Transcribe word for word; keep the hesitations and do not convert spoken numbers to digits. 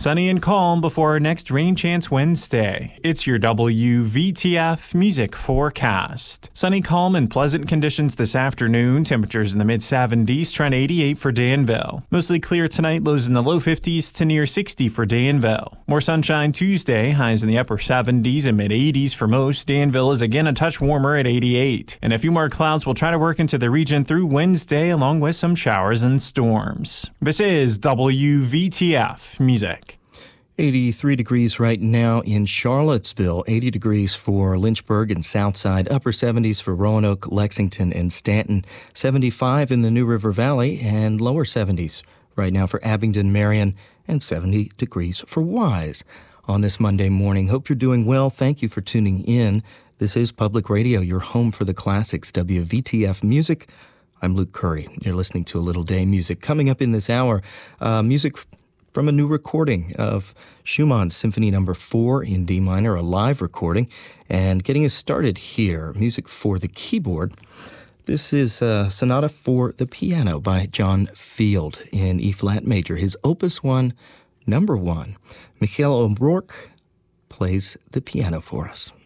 Sunny and calm before our next rain chance Wednesday. It's your W V T F music forecast. Sunny, calm, and pleasant conditions this afternoon. Temperatures in the mid seventies, trend eighty-eight for Danville. Mostly clear tonight, lows in the low fifties to near sixty for Danville. More sunshine Tuesday, highs in the upper seventies and mid eighties for most. Danville is again a touch warmer at eighty-eight. And a few more clouds will try to work into the region through Wednesday, along with some showers and storms. This is W V T F Music. eighty-three degrees right now in Charlottesville, eighty degrees for Lynchburg and Southside, upper seventies for Roanoke, Lexington, and Stanton, seventy-five in the New River Valley, and lower seventies right now for Abingdon, Marion, and seventy degrees for Wise. On this Monday morning, hope you're doing well. Thank you for tuning in. This is Public Radio, your home for the classics, W V T F Music. I'm Luke Curry. You're listening to A Little Day Music. Coming up in this hour, uh, music from a new recording of Schumann's Symphony Number four in D minor, a live recording. And getting us started here, music for the keyboard. This is a Sonata for the Piano by John Field in E-flat major, his Opus one, number one. Michael O'Rourke plays the piano for us.